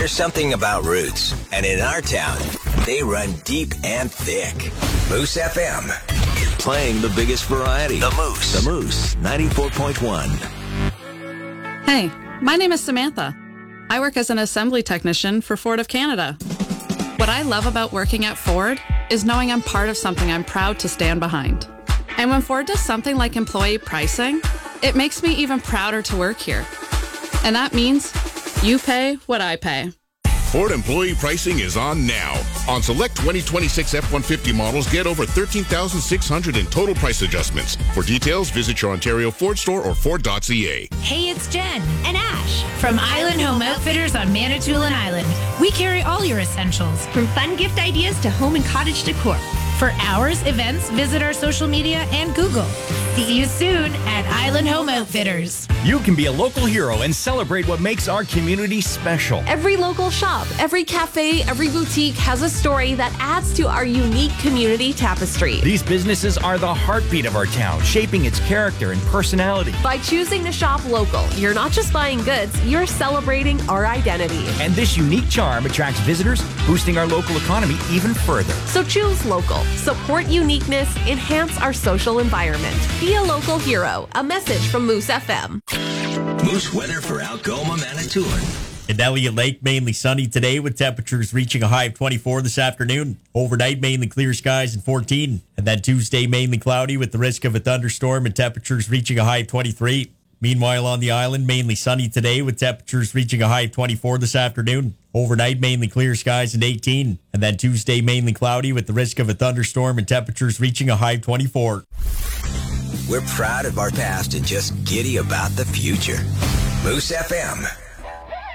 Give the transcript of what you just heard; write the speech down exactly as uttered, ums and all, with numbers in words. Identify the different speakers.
Speaker 1: There's something about roots, and in our town, they run deep and thick. Moose F M, playing the biggest variety. The Moose. The Moose, ninety-four point one.
Speaker 2: Hey, my name is Samantha. I work as an assembly technician for Ford of Canada. What I love about working at Ford is knowing I'm part of something I'm proud to stand behind. And when Ford does something like employee pricing, it makes me even prouder to work here. And that means you pay what I pay.
Speaker 3: Ford employee pricing is on now. On select twenty twenty-six F one fifty models, get over thirteen thousand six hundred dollars in total price adjustments. For details, visit your Ontario Ford store or Ford dot C A.
Speaker 4: Hey, it's Jen and Ash from Island Home Outfitters on Manitoulin Island. We carry all your essentials,
Speaker 5: from fun gift ideas to home and cottage decor.
Speaker 4: For hours, events, visit our social media and Google. See you soon at Island Home Outfitters.
Speaker 6: You can be a local hero and celebrate what makes our community special.
Speaker 7: Every local shop, every cafe, every boutique has a story that adds to our unique community tapestry.
Speaker 6: These businesses are the heartbeat of our town, shaping its character and personality.
Speaker 7: By choosing to shop local, you're not just buying goods, you're celebrating our identity.
Speaker 6: And this unique charm attracts visitors, boosting our local economy even further.
Speaker 7: So choose local, support uniqueness, enhance our social environment. Be a local hero. A message from Moose F M.
Speaker 1: Moose weather for Algoma, Manitoulin.
Speaker 8: In Elliott Lake, mainly sunny today with temperatures reaching a high of twenty-four this afternoon. Overnight, mainly clear skies and fourteen. And then Tuesday, mainly cloudy with the risk of a thunderstorm and temperatures reaching a high of twenty-three. Meanwhile, on the island, mainly sunny today with temperatures reaching a high of twenty-four this afternoon. Overnight, mainly clear skies and eighteen. And then Tuesday, mainly cloudy with the risk of a thunderstorm and temperatures reaching a high of twenty-four.
Speaker 1: We're proud of our past and just giddy about the future. Moose F M.